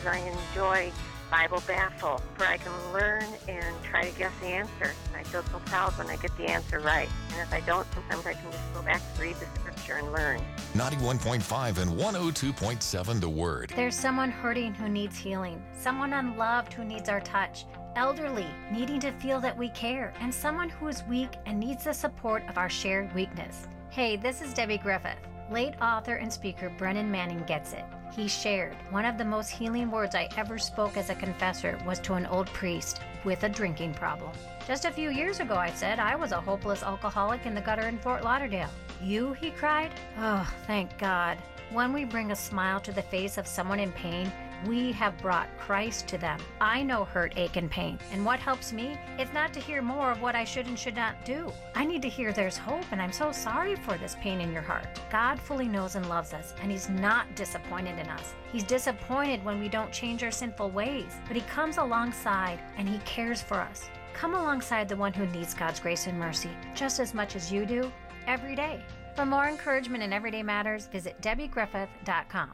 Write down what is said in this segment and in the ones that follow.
I enjoy Bible Baffle, where I can learn and try to guess the answer. And I feel so proud when I get the answer right. And if I don't, sometimes I can just go back to read the scripture and learn. 91.5 and 102.7 The Word. There's someone hurting who needs healing, someone unloved who needs our touch, elderly needing to feel that we care, and someone who is weak and needs the support of our shared weakness. Hey, this is Debbie Griffith. Late author and speaker Brennan Manning gets it. He shared, one of the most healing words I ever spoke as a confessor was to an old priest with a drinking problem. Just a few years ago, I said, I was a hopeless alcoholic in the gutter in Fort Lauderdale. You, he cried? Oh, thank God. When we bring a smile to the face of someone in pain, we have brought Christ to them. I know hurt, ache, and pain. And what helps me is not to hear more of what I should and should not do. I need to hear there's hope, and I'm so sorry for this pain in your heart. God fully knows and loves us, and He's not disappointed in us. He's disappointed when we don't change our sinful ways, but He comes alongside and He cares for us. Come alongside the one who needs God's grace and mercy just as much as you do every day. For more encouragement in everyday matters, visit DebbieGriffith.com.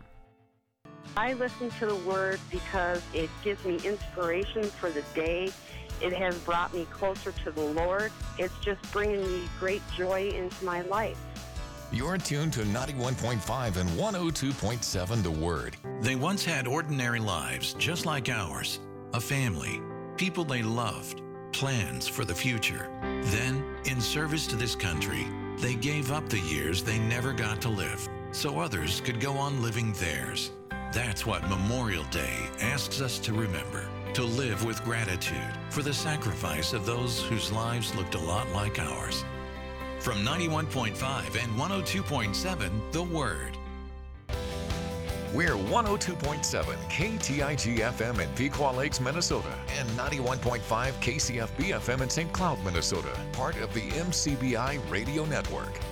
I listen to the Word because it gives me inspiration for the day. It has brought me closer to the Lord. It's just bringing me great joy into my life. You're tuned to 91.5 and 102.7 The Word. They once had ordinary lives just like ours, a family, people they loved, plans for the future. Then, in service to this country, they gave up the years they never got to live so others could go on living theirs. That's what Memorial Day asks us to remember, to live with gratitude for the sacrifice of those whose lives looked a lot like ours. From 91.5 and 102.7, The Word. We're 102.7 KTIG FM in Pequot Lakes, Minnesota, and 91.5 KCFB FM in St. Cloud, Minnesota, part of the MCBI Radio Network.